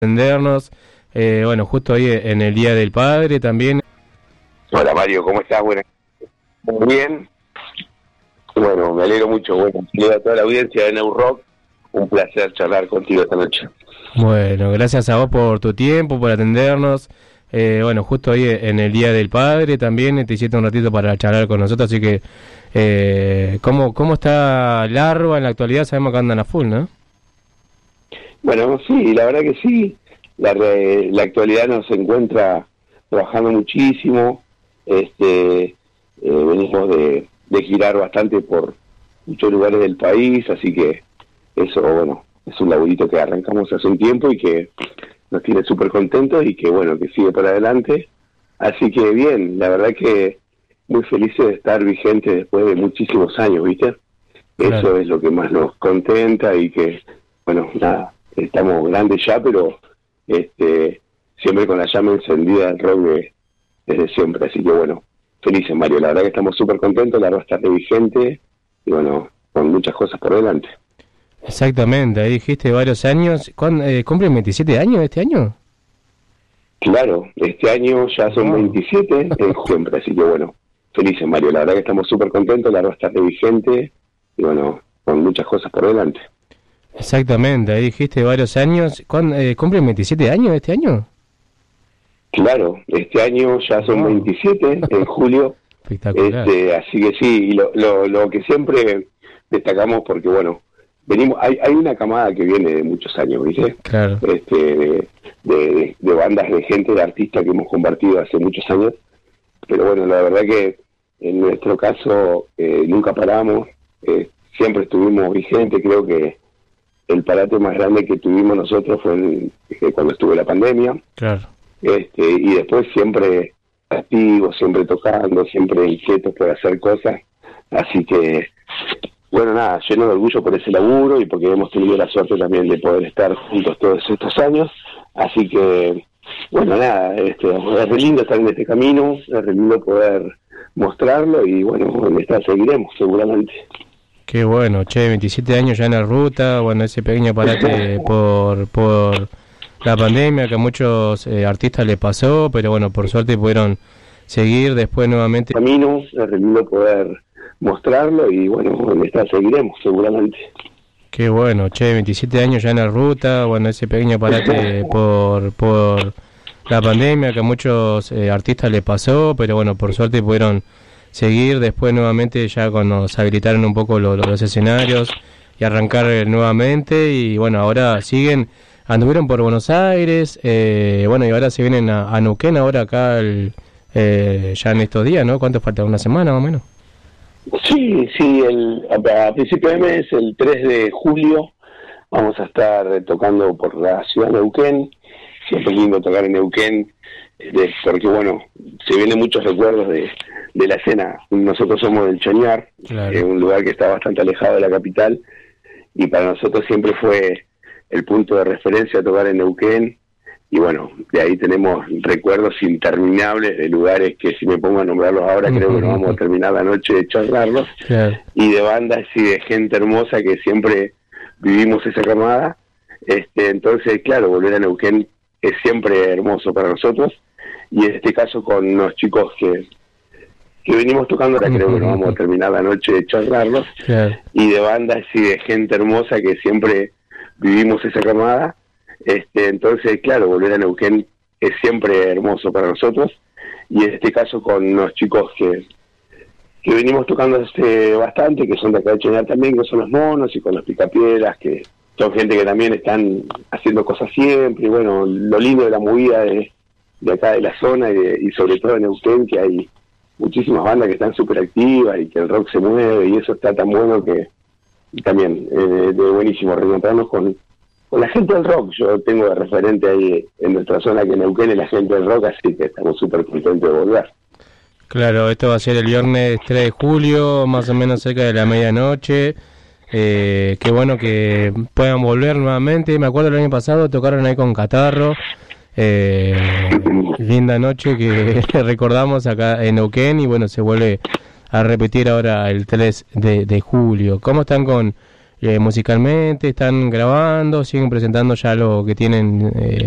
atendernos. Bueno, justo hoy en el Día del Padre también. Hola Mario, ¿cómo estás? Bueno, muy bien. Bueno, me alegro mucho. Bueno, saludo a toda la audiencia de Neu Rock. Un placer charlar contigo esta noche. Bueno, gracias a vos por tu tiempo, por atendernos. Bueno, justo hoy en el Día del Padre también te hiciste un ratito para charlar con nosotros, así que ¿cómo está Larva en la actualidad? Sabemos que andan a full, ¿no? Bueno, sí, la verdad que sí. La actualidad nos encuentra trabajando muchísimo. Venimos de girar bastante por muchos lugares del país, así que eso, bueno, es un laburito que arrancamos hace un tiempo y que nos tiene súper contentos y que, bueno, que sigue para adelante. Así que bien, la verdad que muy felices de estar vigentes después de muchísimos años, ¿viste? Claro. Eso es lo que más nos contenta y que, bueno, nada, estamos grandes ya, pero siempre con la llama encendida del rock desde siempre. Así que, bueno, felices, Mario. La verdad que estamos súper contentos, la verdad está vigente y, bueno, con muchas cosas por delante. Exactamente, ahí dijiste varios años. ¿Cumplen 27 años este año? Claro, este año ya son 27 siempre, así que bueno, felices, Mario. La verdad que estamos súper contentos, la verdad está vigente y bueno, con muchas cosas por delante. Exactamente, ahí dijiste varios años. ¿Cumplen 27 años este año? Claro, este año ya son 27 en julio. Espectacular. Así que sí, y lo que siempre destacamos porque bueno, hay una camada que viene de muchos años, ¿viste? Claro. De bandas, de gente, de artistas que hemos compartido hace muchos años, pero bueno, la verdad que en nuestro caso nunca paramos, siempre estuvimos vigentes. Creo que el parate más grande que tuvimos nosotros fue cuando estuvo la pandemia. Claro. Y después siempre activos, siempre tocando, siempre inquietos por hacer cosas, así que bueno, nada, lleno de orgullo por ese laburo y porque hemos tenido la suerte también de poder estar juntos todos estos años. Así que, bueno, nada, es re lindo estar en este camino, es re lindo poder mostrarlo y, bueno, en esta seguiremos seguramente. Qué bueno, 27 años ya en la ruta, bueno, ese pequeño parate por la pandemia que a muchos artistas les pasó, pero bueno, por suerte pudieron seguir después nuevamente. Camino, es re lindo poder mostrarlo y bueno, en esta seguiremos seguramente. Qué bueno, 27 años ya en la ruta, bueno, ese pequeño parate por la pandemia que a muchos artistas les pasó, pero bueno, por suerte pudieron seguir después nuevamente ya cuando se habilitaron un poco los escenarios y arrancar nuevamente y bueno, ahora anduvieron por Buenos Aires, bueno, y ahora se vienen a Neuquén ahora acá ya en estos días, ¿no? ¿Cuánto falta? ¿Una semana más o menos? Sí, a principio de mes, el 3 de julio, vamos a estar tocando por la ciudad de Neuquén. Siempre es lindo tocar en Neuquén, porque bueno, se vienen muchos recuerdos de la escena. Nosotros somos del Chañar, claro. Un lugar que está bastante alejado de la capital, y para nosotros siempre fue el punto de referencia tocar en Neuquén. Y bueno, de ahí tenemos recuerdos interminables de lugares que si me pongo a nombrarlos ahora creo que no vamos a terminar la noche de charlarlos. Claro. Y de bandas y de gente hermosa que siempre vivimos esa camada. Entonces, claro, volver a Neuquén es siempre hermoso para nosotros. Y en este caso con los chicos que venimos tocando ahora creo que no vamos a terminar la noche de charlarlos. Claro. Y de bandas y de gente hermosa que siempre vivimos esa camada. Entonces, claro, volver a Neuquén es siempre hermoso para nosotros y en este caso con los chicos que venimos tocando bastante, que son de acá de Chañar también, que son los Monos, y con los Picapiedras, que son gente que también están haciendo cosas siempre. Y bueno, lo lindo de la movida de acá de la zona y sobre todo en Neuquén, que hay muchísimas bandas que están súper activas y que el rock se mueve y eso está tan bueno que también de buenísimo reencontrarnos con la gente del rock. Yo tengo de referente ahí en nuestra zona que Neuquén es la gente del rock, así que estamos súper contentos de volver. Claro, esto va a ser el viernes 3 de julio, más o menos cerca de la medianoche. Qué bueno que puedan volver nuevamente. Me acuerdo el año pasado tocaron ahí con Catarro. Linda noche que recordamos acá en Neuquén y bueno, se vuelve a repetir ahora el 3 de julio. ¿Cómo están musicalmente? ¿Están grabando? ¿Siguen presentando ya lo que tienen